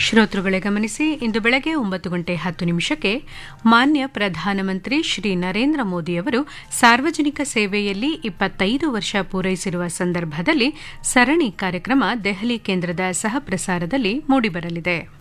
ಶ್ರೋತೃಗಳೇ ಗಮನಿಸಿ, ಇಂದು ಬೆಳಗ್ಗೆ 9:10 ಮಾನ್ಯ ಪ್ರಧಾನಮಂತ್ರಿ ಶ್ರೀ ನರೇಂದ್ರ ಮೋದಿಯವರು ಸಾರ್ವಜನಿಕ ಸೇವೆಯಲ್ಲಿ 25 ವರ್ಷ ಪೂರೈಸಿರುವ ಸಂದರ್ಭದಲ್ಲಿ ಸರಣಿ ಕಾರ್ಯಕ್ರಮ ದೆಹಲಿ ಕೇಂದ್ರದ ಸಹ ಪ್ರಸಾರದಲ್ಲಿ ಮೂಡಿಬರಲಿದೆ.